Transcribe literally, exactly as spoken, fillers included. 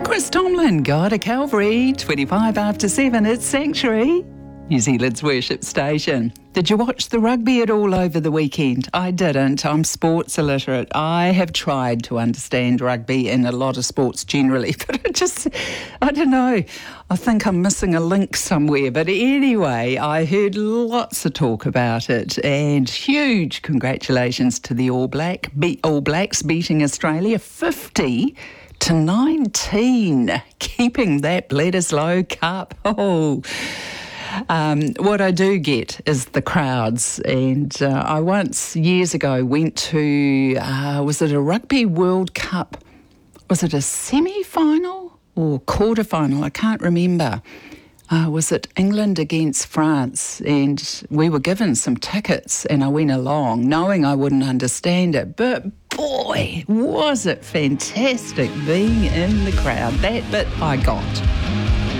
Chris Tomlin, God of Calvary, twenty-five after seven, it's Sanctuary, New Zealand's worship station. Did you watch the rugby at all over the weekend? I didn't. I'm sports illiterate. I have tried to understand rugby and a lot of sports generally, but it just, I don't know. I think I'm missing a link somewhere. But anyway, I heard lots of talk about it, and huge congratulations to the All Black, be- All Blacks beating Australia fifty to nineteen, keeping that Bledisloe Cup. Oh. Um, what I do get is the crowds, and uh, I once, years ago, went to, uh, was it a Rugby World Cup? Was it a semi-final or quarter-final? I can't remember. Uh, was it England against France? And we were given some tickets, and I went along, knowing I wouldn't understand it. But boy, was it fantastic being in the crowd. That bit I got.